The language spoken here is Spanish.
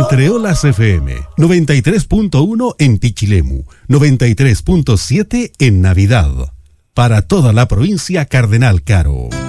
Entre Olas FM, 93.1 en Pichilemu, 93.7 en Navidad. Para toda la provincia Cardenal Caro.